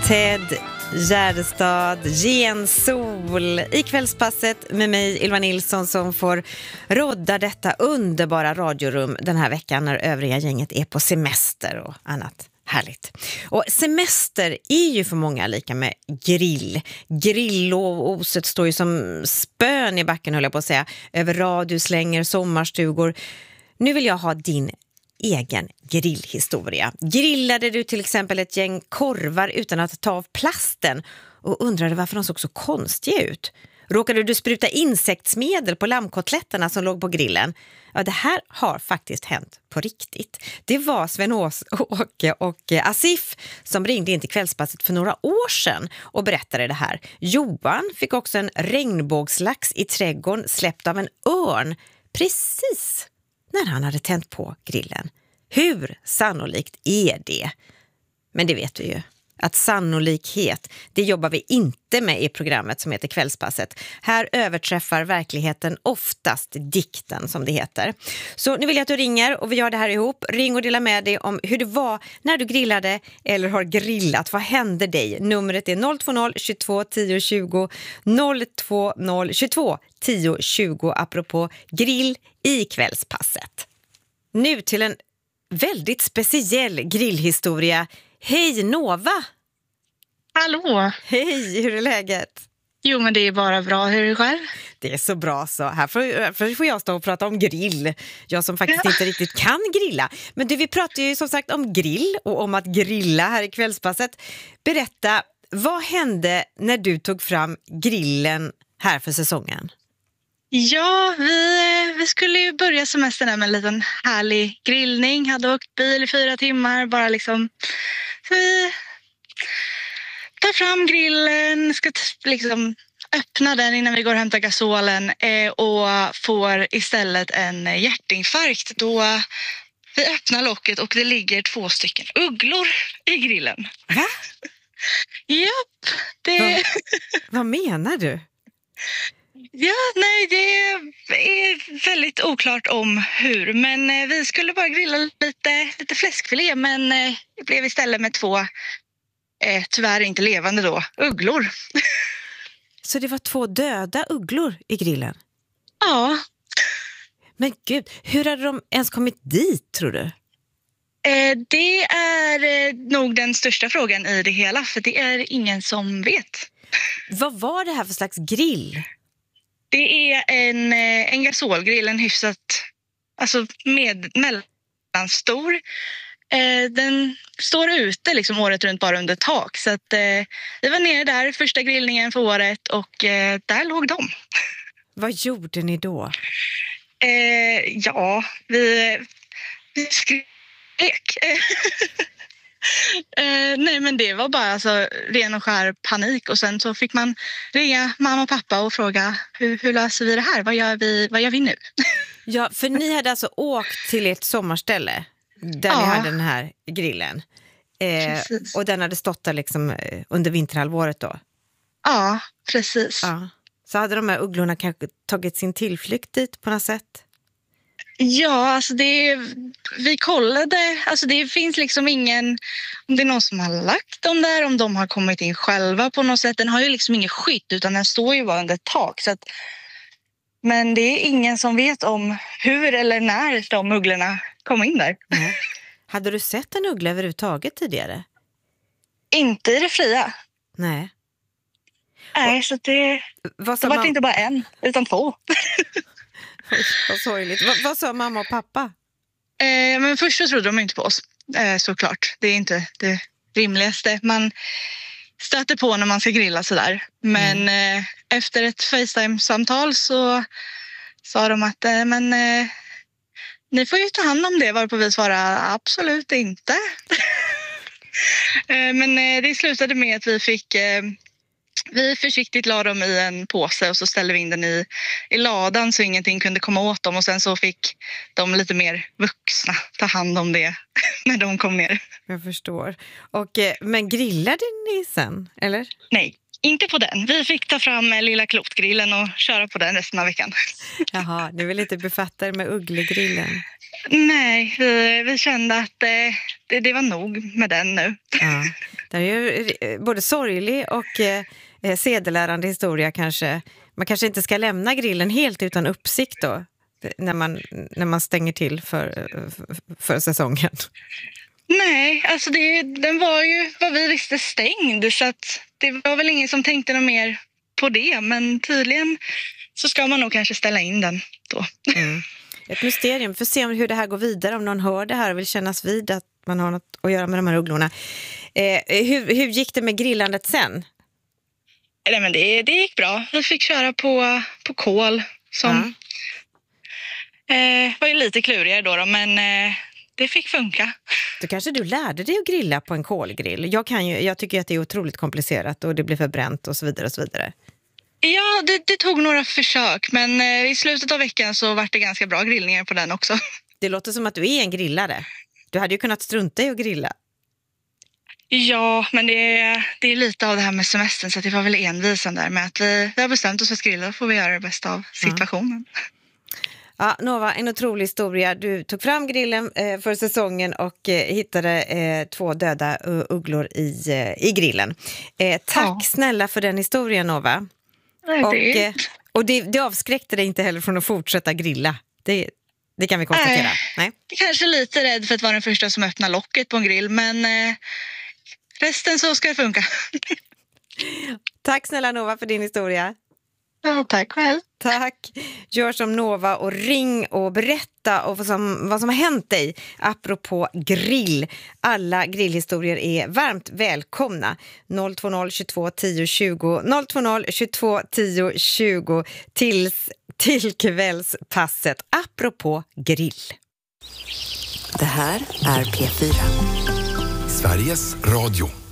Ted Gärdestad, Gensol i kvällspasset med mig Ylva Nilsson som får rodda detta underbara radiorum den här veckan när övriga gänget är på semester och annat härligt. Och semester är ju för många lika med grill. Grilloset står ju som spön i backen, höll jag på att säga, över radioslänger, sommarstugor. Nu vill jag ha din egen grillhistoria. Grillade du till exempel ett gäng korvar utan att ta av plasten och undrade varför de såg så konstiga ut? Råkade du spruta insektsmedel på lammkotletterna som låg på grillen? Ja, det här har faktiskt hänt på riktigt. Det var Sven-Åke och Asif som ringde in till kvällspasset för några år sedan och berättade det här. Johan fick också en regnbågslax i trädgården släppt av en örn precis när han hade tänt på grillen. Hur sannolikt är det? Men det vet vi ju. Att sannolikhet, det jobbar vi inte med i programmet som heter Kvällspasset. Här överträffar verkligheten oftast dikten som det heter. Så nu vill jag att du ringer och vi gör det här ihop. Ring och dela med dig om hur det var när du grillade eller har grillat. Vad hände dig? Numret är 020 22 10 20 020 22 10 20 apropå grill i Kvällspasset. Nu till en väldigt speciell grillhistoria. Hej Nova! Hallå! Hej, hur är läget? Jo, men det är bara bra. Hur är det själv? Det är så bra så. Här får jag stå och prata om grill. Jag som faktiskt inte riktigt kan grilla. Men du, vi pratar ju som sagt om grill och om att grilla här i Kvällspasset. Berätta, vad hände när du tog fram grillen här för säsongen? Ja, vi skulle ju börja semestern med en liten härlig grillning. Hade åkt bil i 4 timmar. Bara liksom... Så vi tar fram grillen, ska liksom öppna den innan vi går och hämtar gasolen och får istället en hjärtinfarkt då vi öppnar locket och det ligger 2 stycken ugglor i grillen. Va? Japp, Vad menar du? Ja, nej, det är väldigt oklart om hur. Men vi skulle bara grilla lite fläskfilé, men det blev istället med 2, tyvärr inte levande då, ugglor. Så det var 2 döda ugglor i grillen? Ja. Men gud, hur hade de ens kommit dit, tror du? Det är nog den största frågan i det hela, för det är ingen som vet. Vad var det här för slags grill? Det är en gasolgrill, en hyfsat, alltså mellanstor. Den står ute liksom året runt bara under tak. Så att, vi var nere där första grillningen för året och där låg de. Vad gjorde ni då? Ja, vi skrek. Nej, men det var bara alltså, ren och skär panik. Och sen så fick man ringa mamma och pappa och fråga hur löser vi det här? Vad gör vi nu? Ja, för ni hade alltså åkt till ett sommarställe där ni hade den här grillen. Och den hade stått där liksom under vinterhalvåret då? Ja, precis. Ja. Så hade de här ugglorna kanske tagit sin tillflykt dit på något sätt? Ja, alltså vi kollade, alltså det finns liksom ingen, om det är någon som har lagt dem där, om de har kommit in själva på något sätt. Den har ju liksom ingen skydd utan den står ju bara under ett tak. Så att, men det är ingen som vet om hur eller när de ugglorna kom in där. Mm. Hade du sett en uggla överhuvudtaget tidigare? Inte i det fria. Nej. Nej, så det var inte bara en, utan 2. Vad sorgligt. Vad sa mamma och pappa? Men först så trodde de inte på oss, såklart. Det är inte det rimligaste man stöter på när man ska grilla sådär. Men efter ett FaceTime-samtal så sa de att ni får ju ta hand om det, varpå vi svarade absolut inte. Men det slutade med att vi försiktigt la dem i en påse och så ställde vi in den i ladan så ingenting kunde komma åt dem. Och sen så fick de lite mer vuxna ta hand om det när de kom ner. Jag förstår. Men grillade ni sen, eller? Nej, inte på den. Vi fick ta fram lilla klotgrillen och köra på den resten av veckan. Jaha, ni vill inte befatta er med ugglegrillen? Nej, vi kände att det var nog med den nu. Ja. Det är ju både sorglig och sedelärande historia kanske. Man kanske inte ska lämna grillen helt utan uppsikt då, när man stänger till för säsongen. Nej, alltså den var ju vad vi visste stängd, så att det var väl ingen som tänkte något mer på det, men tydligen så ska man nog kanske ställa in den då. Mm. Ett mysterium, för att se hur det här går vidare, om någon hör det här och vill kännas vid att man har något att göra med de här ugglorna. Hur gick det med grillandet sen? Nej, men det gick bra. Vi fick köra på kol som var ju lite klurigare då, men det fick funka. Då kanske du lärde dig att grilla på en kolgrill. Jag tycker att det är otroligt komplicerat och det blir förbränt och så vidare och så vidare. Ja, det tog några försök, men i slutet av veckan så var det ganska bra grillningar på den också. Det låter som att du är en grillare. Du hade ju kunnat strunta i att grilla. Ja, men det är lite av det här med semestern, så det var väl envisan där med att vi har bestämt oss för att grilla, och får vi göra det bästa av situationen. Ja, Nova, en otrolig historia. Du tog fram grillen för säsongen och hittade 2 döda ugglor i grillen. Tack snälla för den historien, Nova. Och det avskräckte dig inte heller från att fortsätta grilla. Det kan vi konstatera. Nej. Kanske lite rädd för att vara den första som öppnar locket på en grill, men resten så ska det funka. Tack snälla Nova för din historia. Ja, tack själv. Tack. Gör som Nova och ring och berätta och vad som har hänt dig apropå grill. Alla grillhistorier är varmt välkomna. 020 22 10 20 020 22 10 20 till kvällspasset apropå grill. Det här är P4. Sveriges Radio.